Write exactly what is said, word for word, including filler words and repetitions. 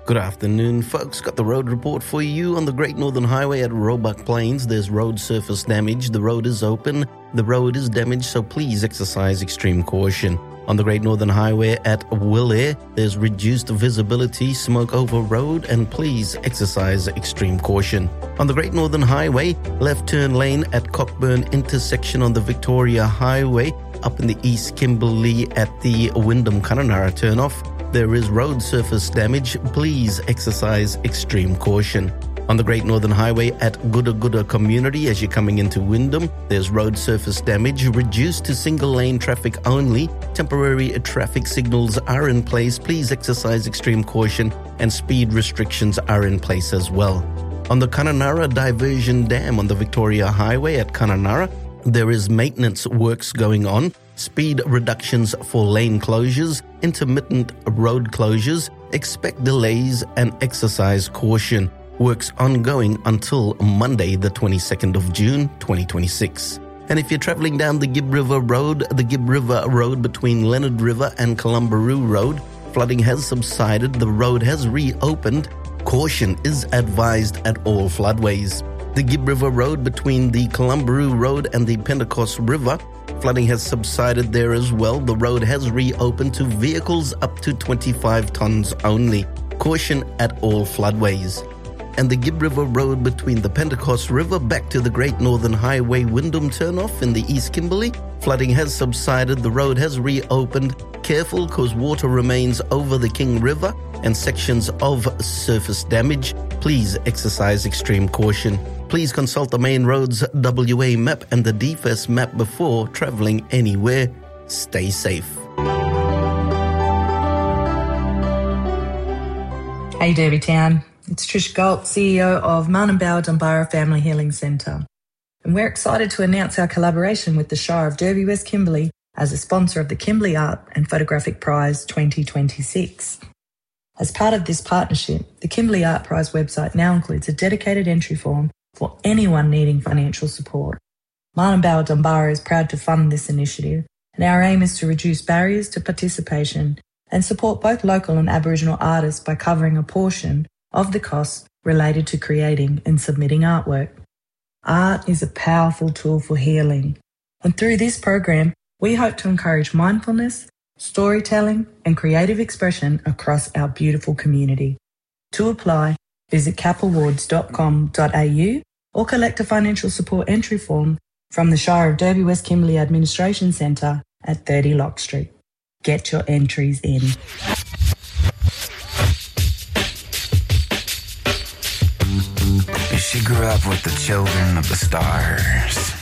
Good afternoon, folks. Got the road report for you. On the Great Northern Highway at Roebuck Plains, there's road surface damage. The road is open. The road is damaged, so please exercise extreme caution. On the Great Northern Highway at Willer, there's reduced visibility, smoke over road, and please exercise extreme caution. On the Great Northern Highway, left turn lane at Cockburn intersection on the Victoria Highway, up in the East Kimberley at the Wyndham Kununurra turnoff, there is road surface damage. Please exercise extreme caution. On the Great Northern Highway at Gooda Gooda Community, as you're coming into Wyndham, there's road surface damage, reduced to single lane traffic only. Temporary traffic signals are in place. Please exercise extreme caution, and speed restrictions are in place as well. On the Kununurra Diversion Dam on the Victoria Highway at Kununurra, there is maintenance works going on. Speed reductions for lane closures, intermittent road closures, expect delays and exercise caution. Works ongoing until Monday, the twenty-second of June, twenty twenty-six. And if you're traveling down the Gibb River Road, the Gibb River Road between Leonard River and Columbaroo Road, flooding has subsided, the road has reopened. Caution is advised at all floodways. The Gibb River Road between the Columbaroo Road and the Pentecost River, flooding has subsided there as well. The road has reopened to vehicles up to twenty-five tons only. Caution at all floodways. And the Gibb River Road between the Pentecost River back to the Great Northern Highway Wyndham turnoff in the East Kimberley, flooding has subsided. The road has reopened. Careful, because water remains over the King River and sections of surface damage. Please exercise extreme caution. Please consult the Main Roads W A map and the D F E S map before traveling anywhere. Stay safe. Hey Derby Town, it's Trish Galt, C E O of Marnborough Dunbarra Family Healing Centre. And we're excited to announce our collaboration with the Shire of Derby West Kimberley as a sponsor of the Kimberley Art and Photographic Prize twenty twenty-six. As part of this partnership, the Kimberley Art Prize website now includes a dedicated entry form for anyone needing financial support. Marnborough Dunbarra is proud to fund this initiative, and our aim is to reduce barriers to participation and support both local and Aboriginal artists by covering a portion of the costs related to creating and submitting artwork. Art is a powerful tool for healing, and through this program, we hope to encourage mindfulness, storytelling, and creative expression across our beautiful community. To apply, visit cap awards dot com dot a u or collect a financial support entry form from the Shire of Derby West Kimberley Administration Centre at thirty Lock Street. Get your entries in. She grew up with the children of the stars.